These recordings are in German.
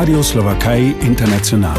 Radio Slowakei International.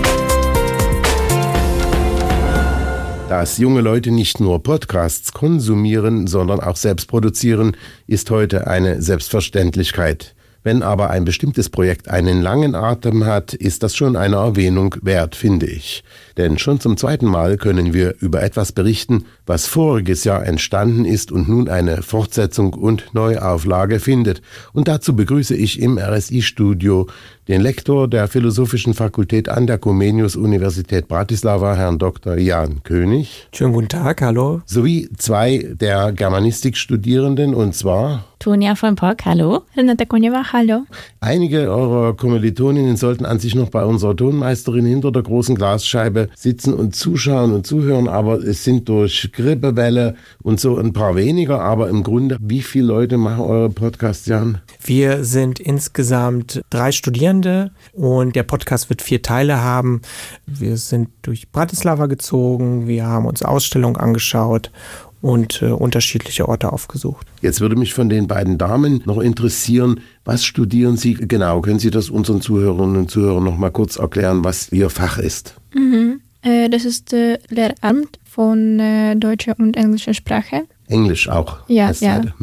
Dass junge Leute nicht nur Podcasts konsumieren, sondern auch selbst produzieren, ist heute eine Selbstverständlichkeit. Wenn aber ein bestimmtes Projekt einen langen Atem hat, ist das schon eine Erwähnung wert, finde ich. Denn schon zum zweiten Mal können wir über etwas berichten, was voriges Jahr entstanden ist und nun eine Fortsetzung und Neuauflage findet. Und dazu begrüße ich im RSI-Studio den Lektor der Philosophischen Fakultät an der Comenius-Universität Bratislava, Herrn Dr. Jan König. Schönen guten Tag, hallo. Sowie zwei der Germanistik-Studierenden, und zwar Tonja von Pock, hallo. Renate Konjeva, hallo. Einige eurer Kommilitoninnen sollten an sich noch bei unserer Tonmeisterin hinter der großen Glasscheibe sitzen und zuschauen und zuhören, aber es sind durch Grippewelle und so ein paar weniger, aber im Grunde, wie viele Leute machen eure Podcasts, Jan? Wir sind insgesamt 3 Studierende und der Podcast wird 4 Teile haben. Wir sind durch Bratislava gezogen, wir haben uns Ausstellungen angeschaut und unterschiedliche Orte aufgesucht. Jetzt würde mich von den beiden Damen noch interessieren, was studieren Sie genau? Können Sie das unseren Zuhörerinnen und Zuhörern noch mal kurz erklären, was Ihr Fach ist? Das ist Lehramt von deutscher und englischer Sprache. Englisch auch? Ja.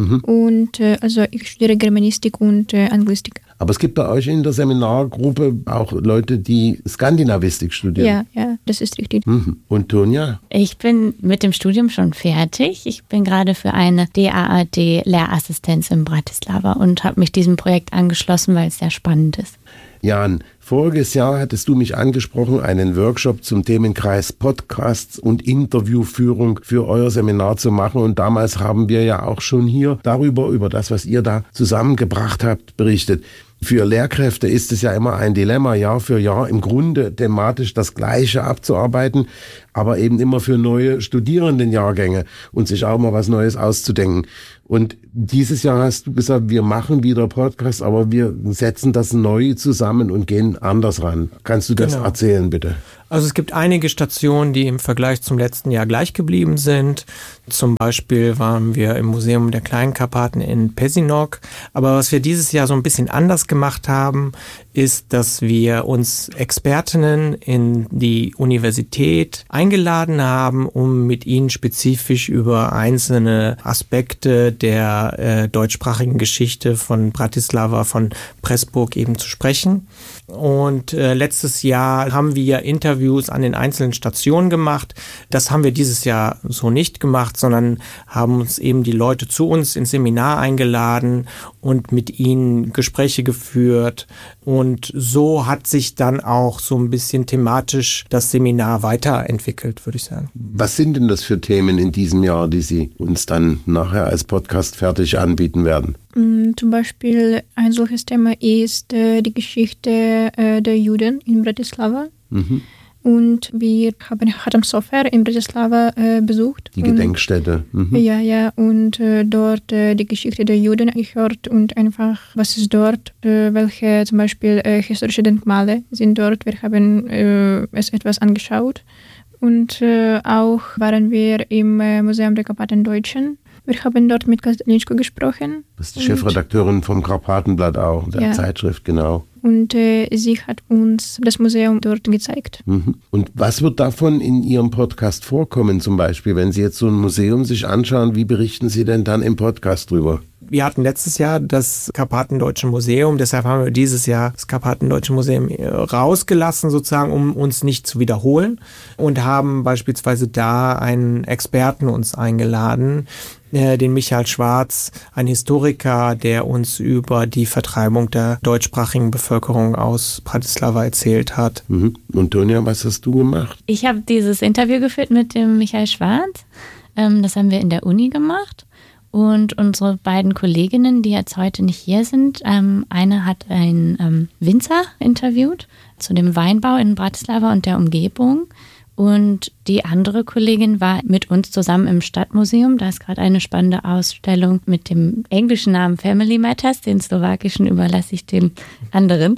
Und also ich studiere Germanistik und Anglistik. Aber es gibt bei euch in der Seminargruppe auch Leute, die Skandinavistik studieren. Ja, das ist richtig. Und Tonja? Ich bin mit dem Studium schon fertig. Ich bin gerade für eine DAAD-Lehrassistenz in Bratislava und habe mich diesem Projekt angeschlossen, weil es sehr spannend ist. Jan, voriges Jahr hattest du mich angesprochen, einen Workshop zum Themenkreis Podcasts und Interviewführung für euer Seminar zu machen. Und damals haben wir ja auch schon hier über das, was ihr da zusammengebracht habt, berichtet. Für Lehrkräfte ist es ja immer ein Dilemma, Jahr für Jahr im Grunde thematisch das Gleiche abzuarbeiten, aber eben immer für neue Studierendenjahrgänge und sich auch mal was Neues auszudenken. Und dieses Jahr hast du gesagt, wir machen wieder Podcast, aber wir setzen das neu zusammen und gehen anders ran. Kannst du das erzählen, bitte? Also es gibt einige Stationen, die im Vergleich zum letzten Jahr gleich geblieben sind. Zum Beispiel waren wir im Museum der Kleinkarpaten in Pezinok. Aber was wir dieses Jahr so ein bisschen anders gemacht haben, ist, dass wir uns Expertinnen in die Universität eingeladen haben, um mit ihnen spezifisch über einzelne Aspekte der deutschsprachigen Geschichte von Bratislava, von Pressburg eben zu sprechen. Und letztes Jahr haben wir Interviews an den einzelnen Stationen gemacht. Das haben wir dieses Jahr so nicht gemacht, sondern haben uns eben die Leute zu uns ins Seminar eingeladen und mit ihnen Gespräche geführt. Und so hat sich dann auch so ein bisschen thematisch das Seminar weiterentwickelt, würde ich sagen. Was sind denn das für Themen in diesem Jahr, die Sie uns dann nachher als Podcast fertig anbieten werden? Zum Beispiel ein solches Thema ist die Geschichte der Juden in Bratislava. Und wir haben Chatham Sofer in Bratislava besucht. Die Gedenkstätte. Ja, und dort die Geschichte der Juden gehört und einfach, was ist dort, welche zum Beispiel historische Denkmale sind dort. Wir haben es etwas angeschaut. Und auch waren wir im Museum der Karpaten-Deutschen. Wir haben dort mit Kastelinsko gesprochen. Das ist die Chefredakteurin vom Karpatenblatt auch, der Zeitschrift, genau. Und sie hat uns das Museum dort gezeigt. Und was wird davon in Ihrem Podcast vorkommen zum Beispiel? Wenn Sie jetzt so ein Museum sich anschauen, wie berichten Sie denn dann im Podcast drüber? Wir hatten letztes Jahr das Karpatendeutsche Museum, deshalb haben wir dieses Jahr das Karpatendeutsche Museum rausgelassen, sozusagen, um uns nicht zu wiederholen, und haben beispielsweise da einen Experten uns eingeladen, den Michael Schwarz, ein Historiker, der uns über die Vertreibung der deutschsprachigen Bevölkerung aus Bratislava erzählt hat. Und Tonja, was hast du gemacht? Ich habe dieses Interview geführt mit dem Michael Schwarz. Das haben wir in der Uni gemacht. Und unsere beiden Kolleginnen, die jetzt heute nicht hier sind, eine hat einen Winzer interviewt zu dem Weinbau in Bratislava und der Umgebung. Und die andere Kollegin war mit uns zusammen im Stadtmuseum. Da ist gerade eine spannende Ausstellung mit dem englischen Namen Family Matters. Den slowakischen überlasse ich den anderen.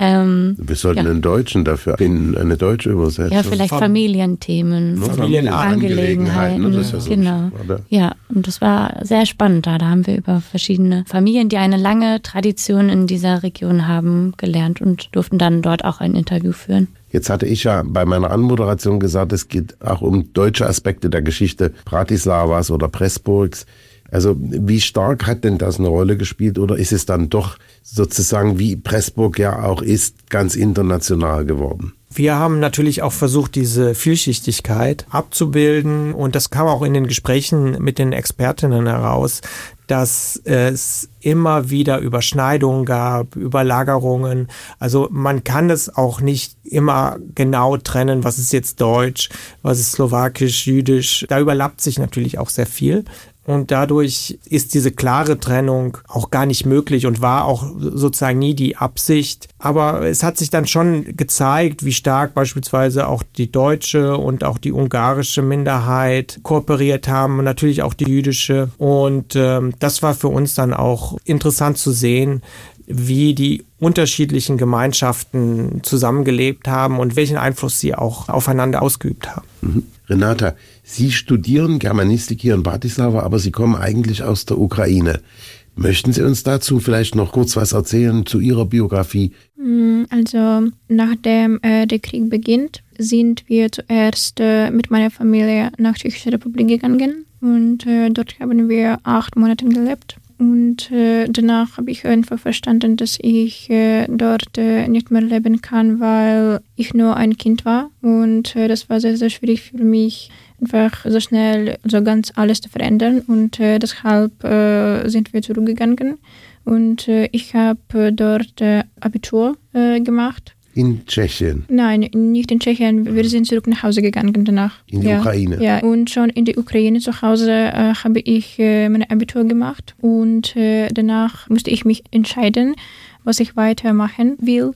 Wir sollten einen Deutschen dafür finden, eine deutsche Übersetzung. Ja, vielleicht Familienthemen, Familienangelegenheiten. Das ist ja so genau. Ja, und das war sehr spannend da. Da haben wir über verschiedene Familien, die eine lange Tradition in dieser Region haben, gelernt und durften dann dort auch ein Interview führen. Jetzt hatte ich ja bei meiner Anmoderation gesagt, es geht auch um deutsche Aspekte der Geschichte Bratislavas oder Pressburgs. Also wie stark hat denn das eine Rolle gespielt oder ist es dann doch sozusagen, wie Pressburg ja auch ist, ganz international geworden? Wir haben natürlich auch versucht, diese Vielschichtigkeit abzubilden und das kam auch in den Gesprächen mit den Expertinnen heraus, dass es immer wieder Überschneidungen gab, Überlagerungen. Also man kann es auch nicht immer genau trennen, was ist jetzt Deutsch, was ist Slowakisch, Jüdisch. Da überlappt sich natürlich auch sehr viel. Und dadurch ist diese klare Trennung auch gar nicht möglich und war auch sozusagen nie die Absicht. Aber es hat sich dann schon gezeigt, wie stark beispielsweise auch die deutsche und auch die ungarische Minderheit kooperiert haben und natürlich auch die jüdische. Und das war für uns dann auch interessant zu sehen, wie die unterschiedlichen Gemeinschaften zusammengelebt haben und welchen Einfluss sie auch aufeinander ausgeübt haben. Mhm. Renata, Sie studieren Germanistik hier in Bratislava, aber Sie kommen eigentlich aus der Ukraine. Möchten Sie uns dazu vielleicht noch kurz was erzählen zu Ihrer Biografie? Also nachdem der Krieg beginnt, sind wir zuerst mit meiner Familie nach der Tschechischen Republik gegangen und dort haben wir 8 Monate gelebt. Und danach habe ich einfach verstanden, dass ich dort nicht mehr leben kann, weil ich nur ein Kind war. Und das war sehr, sehr schwierig für mich, einfach so schnell so ganz alles zu verändern. Und deshalb sind wir zurückgegangen. Und ich habe dort Abitur gemacht. In Tschechien? Nein, nicht in Tschechien. Wir sind zurück nach Hause gegangen danach. In die Ukraine? Ja, und schon in der Ukraine zu Hause habe ich mein Abitur gemacht. Und danach musste ich mich entscheiden, was ich weitermachen will.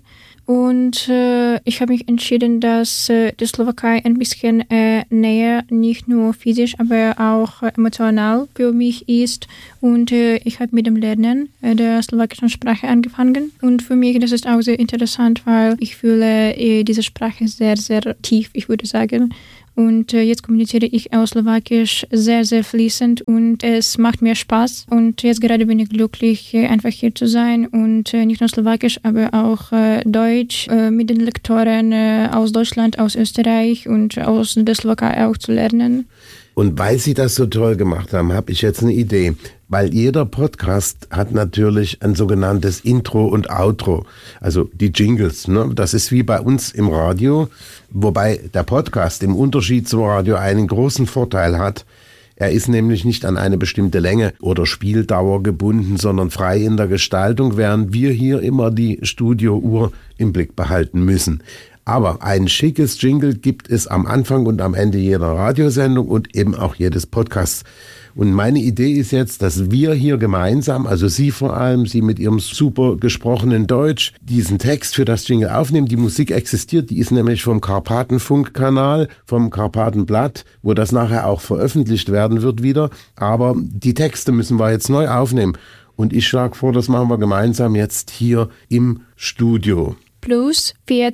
Und ich habe mich entschieden, dass die Slowakei ein bisschen näher, nicht nur physisch, aber auch emotional für mich ist. Und ich habe mit dem Lernen der slowakischen Sprache angefangen. Und für mich das ist auch sehr interessant, weil ich fühle diese Sprache sehr, sehr tief, ich würde sagen. Und jetzt kommuniziere ich auf Slowakisch sehr, sehr fließend und es macht mir Spaß. Und jetzt gerade bin ich glücklich, einfach hier zu sein und nicht nur Slowakisch, aber auch Deutsch mit den Lektoren aus Deutschland, aus Österreich und aus der Slowakei auch zu lernen. Und weil Sie das so toll gemacht haben, habe ich jetzt eine Idee. Weil jeder Podcast hat natürlich ein sogenanntes Intro und Outro, also die Jingles. Ne? Das ist wie bei uns im Radio, wobei der Podcast im Unterschied zum Radio einen großen Vorteil hat. Er ist nämlich nicht an eine bestimmte Länge oder Spieldauer gebunden, sondern frei in der Gestaltung, während wir hier immer die Studiouhr im Blick behalten müssen. Aber ein schickes Jingle gibt es am Anfang und am Ende jeder Radiosendung und eben auch jedes Podcasts. Und meine Idee ist jetzt, dass wir hier gemeinsam, also Sie vor allem, Sie mit Ihrem super gesprochenen Deutsch, diesen Text für das Jingle aufnehmen. Die Musik existiert, die ist nämlich vom Karpatenfunk-Kanal, vom Karpatenblatt, wo das nachher auch veröffentlicht werden wird wieder. Aber die Texte müssen wir jetzt neu aufnehmen. Und ich schlage vor, das machen wir gemeinsam jetzt hier im Studio. Plus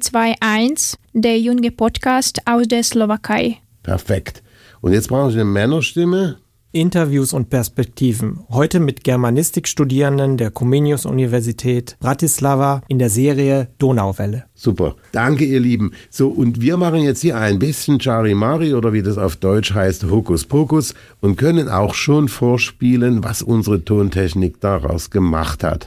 421, der junge Podcast aus der Slowakei. Perfekt. Und jetzt brauche ich eine Männerstimme. Interviews und Perspektiven. Heute mit Germanistikstudierenden der Comenius-Universität Bratislava in der Serie Donauwelle. Super. Danke, ihr Lieben. So, und wir machen jetzt hier ein bisschen Charimari oder wie das auf Deutsch heißt, Hokuspokus und können auch schon vorspielen, was unsere Tontechnik daraus gemacht hat.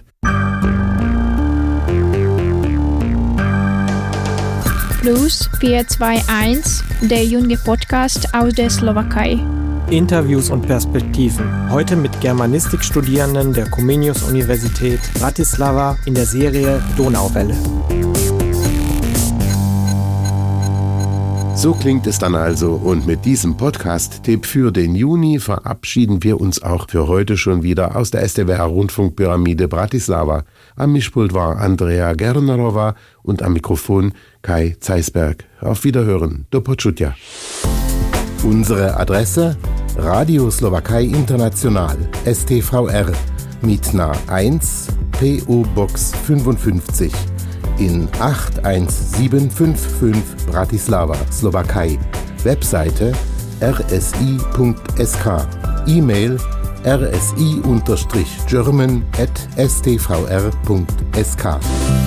Plus 421, der junge Podcast aus der Slowakei. Interviews und Perspektiven. Heute mit Germanistikstudierenden der Comenius-Universität Bratislava in der Serie Donauwelle. So klingt es dann also, und mit diesem Podcast-Tipp für den Juni verabschieden wir uns auch für heute schon wieder aus der SDWR-Rundfunkpyramide Bratislava. Am Mischpult war Andrea Gernerova und am Mikrofon Kai Zeisberg. Auf Wiederhören. Do počutia. Unsere Adresse: Radio Slowakei International, STVR, Mitna 1, PO Box 55. In 81755 Bratislava, Slowakei. Webseite rsi.sk. E-Mail rsi-german@stvr.sk.